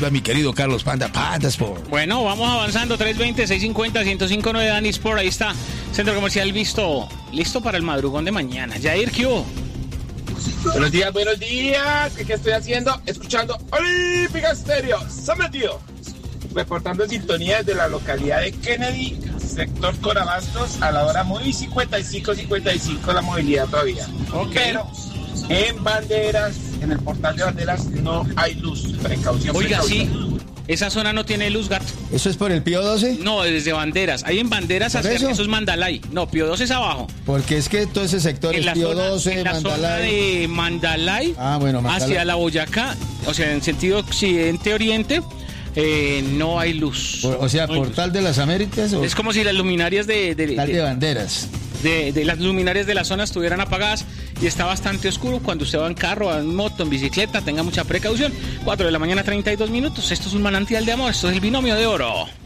Mi querido Carlos Panda Sport. Bueno, vamos avanzando. 320-650-1059 Dani Sport. Ahí está. Centro Comercial listo para el madrugón de mañana. Jair, ¿qué hubo? Buenos días. ¿Qué estoy haciendo? Escuchando Olímpica Estéreo. Sometido. Reportando sintonía desde la localidad de Kennedy, sector Corabastos, a la hora muy 55 la movilidad todavía. Okay. Pero en banderas, en el portal de banderas, no hay luz. Precaución. Oiga, sí. Esa zona no tiene luz, gato. ¿Eso es por el Pío 12? No, desde banderas. Hay en banderas hacia eso es Mandalay. No, Pío 12 es abajo. Porque es que todo ese sector es Pío 12, en la Mandalay. zona de Mandalay, Mandalay hacia la Boyacá, o sea, en sentido occidente-oriente, no hay luz. O sea, no Portal luz. De las Américas. Es como si las luminarias de banderas. De las luminarias de la zona estuvieran apagadas y está bastante oscuro. Cuando usted va en carro, va en moto, en bicicleta, tenga mucha precaución. 4 de la mañana, 32 minutos. Esto es un manantial de amor. Esto es el binomio de oro.